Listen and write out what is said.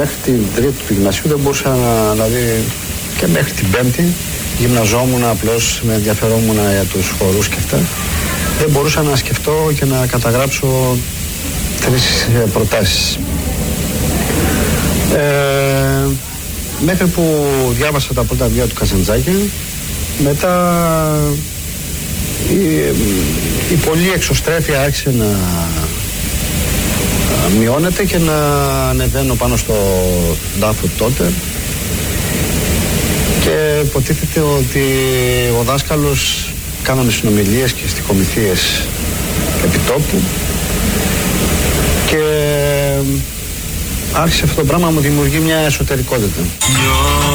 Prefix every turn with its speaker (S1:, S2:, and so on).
S1: Μέχρι την τρίτη του γυμνασίου δεν μπορούσα να, δηλαδή και μέχρι την πέμπτη γυμναζόμουν, απλώς με ενδιαφερόμουν για τους χορούς και αυτά. Δεν μπορούσα να σκεφτώ και να καταγράψω 3 προτάσεις. Μέχρι που διάβασα τα πρώτα βιβλία του Καζαντζάκη, μετά η πολλή εξωστρέφεια άρχισε να μειώνεται και να ανεβαίνω πάνω στο τάφο τότε και υποτίθεται ότι ο δάσκαλος, κάναμε συνομιλίες και στιχομυθίες επιτόπου και άρχισε αυτό το πράγμα να μου δημιουργεί μια εσωτερικότητα.